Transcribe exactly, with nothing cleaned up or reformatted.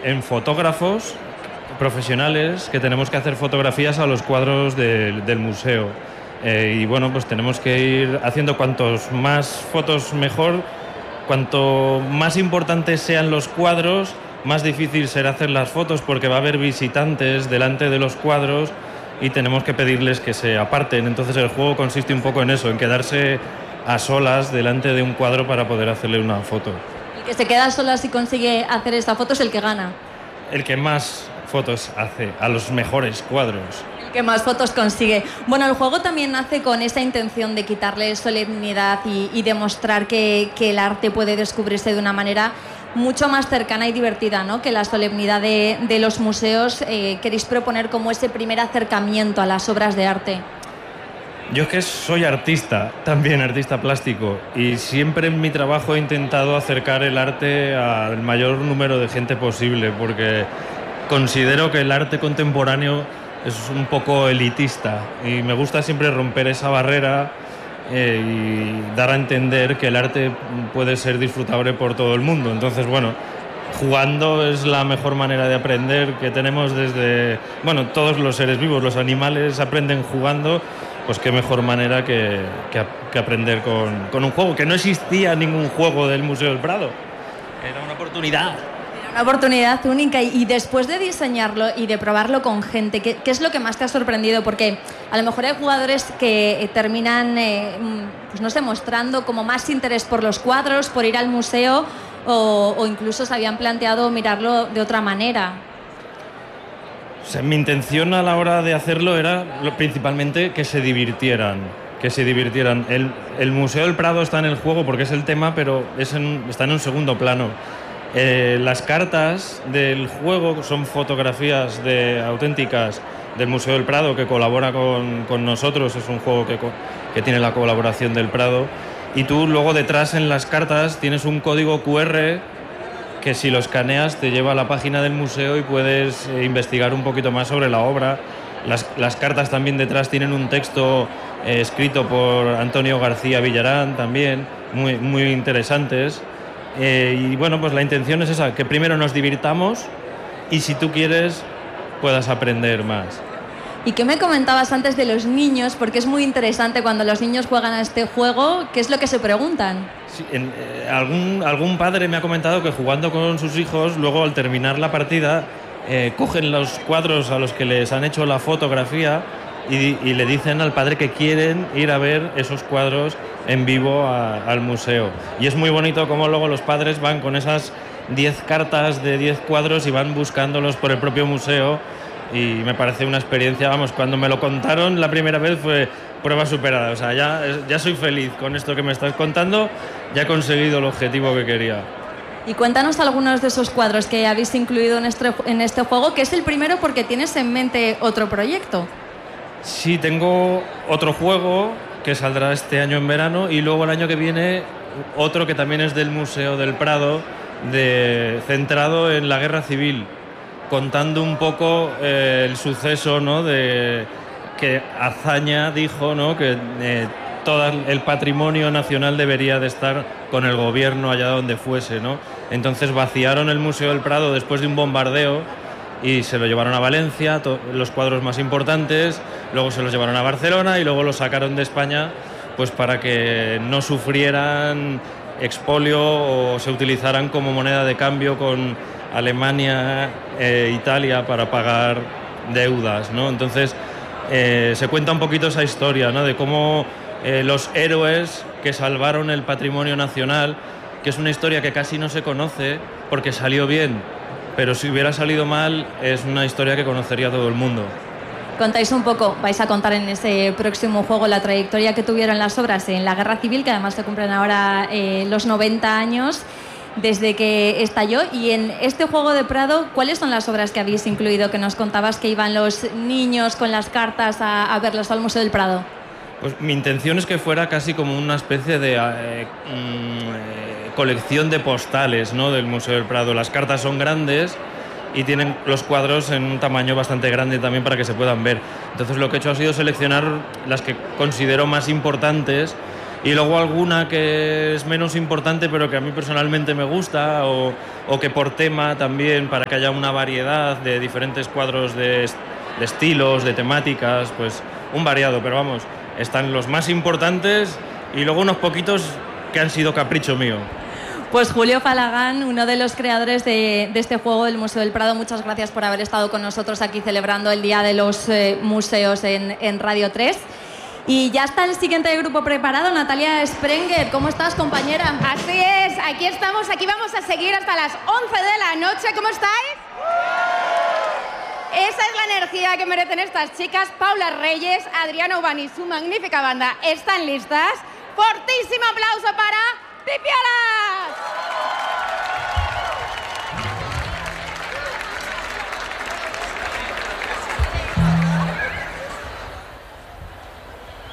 en fotógrafos profesionales que tenemos que hacer fotografías a los cuadros de, del museo. Eh, y bueno, pues tenemos que ir haciendo cuantos más fotos mejor. Cuanto más importantes sean los cuadros, más difícil será hacer las fotos porque va a haber visitantes delante de los cuadros y tenemos que pedirles que se aparten. Entonces el juego consiste un poco en eso, en quedarse a solas delante de un cuadro para poder hacerle una foto. El que se queda a solas y consigue hacer esta foto es el que gana. El que más fotos hace a los mejores cuadros. Que más fotos consigue. Bueno, el juego también nace con esa intención de quitarle solemnidad y, y demostrar que, que el arte puede descubrirse de una manera mucho más cercana y divertida, ¿no? Que la solemnidad de, de los museos. Eh, queréis proponer como ese primer acercamiento a las obras de arte. Yo es que soy artista, también artista plástico, y siempre en mi trabajo he intentado acercar el arte al mayor número de gente posible, porque considero que el arte contemporáneo es un poco elitista y me gusta siempre romper esa barrera eh, y dar a entender que el arte puede ser disfrutable por todo el mundo. Entonces, bueno, jugando es la mejor manera de aprender que tenemos desde... Bueno, todos los seres vivos, los animales aprenden jugando, pues qué mejor manera que, que, que aprender con, con un juego, que no existía ningún juego del Museo del Prado. Era una oportunidad. Una oportunidad única. Y después de diseñarlo y de probarlo con gente, ¿qué, qué es lo que más te ha sorprendido? Porque a lo mejor hay jugadores que terminan, eh, pues no sé, mostrando como más interés por los cuadros, por ir al museo, o, o incluso se habían planteado mirarlo de otra manera. O sea, mi intención a la hora de hacerlo era lo, principalmente que se divirtieran, que se divirtieran. El, el Museo del Prado está en el juego porque es el tema, pero es en, está en un segundo plano. Eh, las cartas del juego son fotografías de, auténticas del Museo del Prado, que colabora con, con nosotros. Es un juego que, que tiene la colaboración del Prado. Y tú luego detrás en las cartas tienes un código cu erre que si lo escaneas te lleva a la página del museo y puedes eh, investigar un poquito más sobre la obra. Las, las cartas también detrás tienen un texto eh, escrito por Antonio García Villarán también, muy, muy interesantes. Eh, y bueno, pues la intención es esa, que primero nos divirtamos y si tú quieres puedas aprender más. ¿Y qué me comentabas antes de los niños? Porque es muy interesante cuando los niños juegan a este juego, ¿qué es lo que se preguntan? Sí, en, eh, algún, algún padre me ha comentado que jugando con sus hijos, luego al terminar la partida, eh, cogen los cuadros a los que les han hecho la fotografía y, y le dicen al padre que quieren ir a ver esos cuadros en vivo a, al museo. Y es muy bonito cómo luego los padres van con esas diez cartas de diez cuadros y van buscándolos por el propio museo, y me parece una experiencia, vamos, cuando me lo contaron la primera vez fue prueba superada. O sea, ya, ya soy feliz con esto que me estás contando, ya he conseguido el objetivo que quería. Y cuéntanos algunos de esos cuadros que habéis incluido en este, en este juego, que es el primero porque tienes en mente otro proyecto. Sí, tengo otro juego que saldrá este año en verano y luego el año que viene otro que también es del Museo del Prado, de, centrado en la Guerra Civil, contando un poco eh, el suceso, ¿no?, de que Azaña dijo, ¿no?, que eh, todo el patrimonio nacional debería de estar con el gobierno allá donde fuese, ¿no? Entonces vaciaron el Museo del Prado después de un bombardeo y se lo llevaron a Valencia, to- los cuadros más importantes, luego se los llevaron a Barcelona y luego los sacaron de España, pues para que no sufrieran expolio o se utilizaran como moneda de cambio con Alemania e Italia para pagar deudas, ¿no? Entonces eh, se cuenta un poquito esa historia, ¿no?, de cómo eh, los héroes que salvaron el patrimonio nacional, que es una historia que casi no se conoce porque salió bien, pero si hubiera salido mal es una historia que conocería todo el mundo. Contáis un poco, vais a contar en ese próximo juego la trayectoria que tuvieron las obras en la Guerra Civil, que además se cumplen ahora eh, los noventa años desde que estalló. Y en este juego de Prado, ¿cuáles son las obras que habéis incluido? Que nos contabas que iban los niños con las cartas a, a verlas al Museo del Prado. Pues mi intención es que fuera casi como una especie de eh, mm, colección de postales, ¿no?, del Museo del Prado. Las cartas son grandes y tienen los cuadros en un tamaño bastante grande también para que se puedan ver. Entonces lo que he hecho ha sido seleccionar las que considero más importantes y luego alguna que es menos importante pero que a mí personalmente me gusta, o, o que por tema también, para que haya una variedad de diferentes cuadros de, de estilos, de temáticas, pues un variado, pero vamos, están los más importantes y luego unos poquitos que han sido capricho mío. Pues Julio Falagán, uno de los creadores de, de este juego del Museo del Prado, muchas gracias por haber estado con nosotros aquí celebrando el Día de los eh, Museos en, en Radio tres. Y ya está el siguiente grupo preparado. Natalia Sprenger, ¿cómo estás, compañera? Así es, aquí estamos, aquí vamos a seguir hasta las once de la noche. ¿Cómo estáis? Esa es la energía que merecen estas chicas. Paula Reyes, Adriana Ubán y su magnífica banda están listas. Fortísimo aplauso para Pipiolas.